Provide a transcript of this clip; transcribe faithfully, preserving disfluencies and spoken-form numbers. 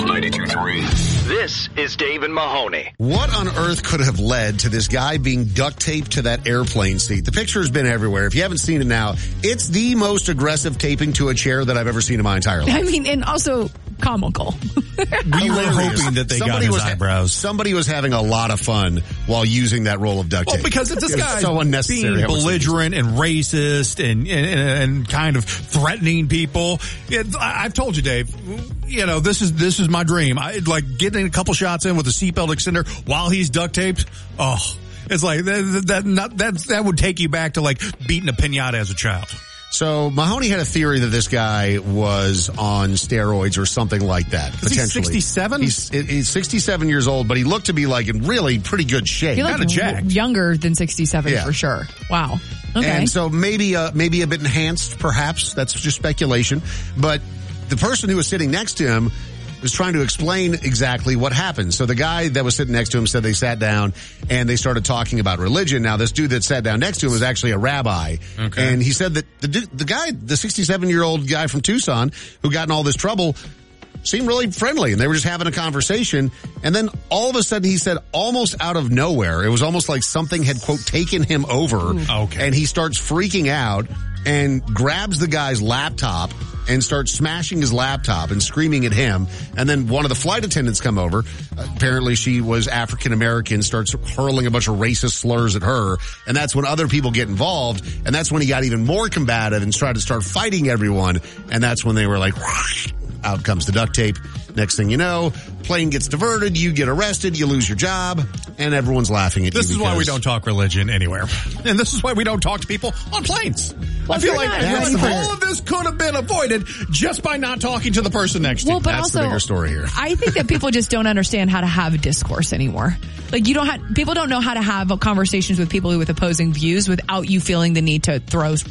ninety-two point three. This is Dave and Mahoney. What on earth could have led to this guy being duct taped to that airplane seat? The picture has been everywhere. If you haven't seen it now, it's the most aggressive taping to a chair that I've ever seen in my entire life. I mean, and also comical. We were hoping that they somebody got his was, eyebrows. Somebody was having a lot of fun while using that roll of duct tape. Well, because if this guy's so unnecessary, being belligerent and racist and, and and kind of threatening people, it, I, I've told you, Dave. You know, this is this is my dream. I like getting a couple shots in with a seatbelt extender while he's duct taped. Oh, it's like that that not, that that would take you back to like beating a piñata as a child. So Mahoney had a theory that this guy was on steroids or something like that. Is potentially. he sixty-seven? He's, he's sixty-seven years old, but he looked to be like in really pretty good shape. You're Kind like of jacked. younger than sixty-seven Yeah. for sure. Wow. Okay. And so maybe uh, maybe a bit enhanced, perhaps. That's just speculation. But the person who was sitting next to him was trying to explain exactly what happened. So the guy that was sitting next to him said they sat down and they started talking about religion. Now, this dude that sat down next to him was actually a rabbi. Okay. And he said that the, the guy, the sixty-seven-year-old guy from Tucson who got in all this trouble seemed really friendly, and they were just having a conversation. And then all of a sudden he said almost out of nowhere, it was almost like something had, quote, taken him over. Okay. And he starts freaking out and grabs the guy's laptop and starts smashing his laptop and screaming at him. And then one of the flight attendants come over. Apparently she was African American, starts hurling a bunch of racist slurs at her. And that's when other people get involved. And that's when he got even more combative and tried to start fighting everyone. And that's when they were like, out comes the duct tape. Next thing you know, plane gets diverted, you get arrested, you lose your job, and everyone's laughing at you. This is why we don't talk religion anywhere. And this is why we don't talk to people on planes. Well, I feel you're like, not I feel like ready all of this could have been avoided just by not talking to the person next to Well, you. but That's also, the bigger story here. I think that people just don't understand how to have discourse anymore. Like you don't have, people don't know how to have conversations with people with opposing views without you feeling the need to throw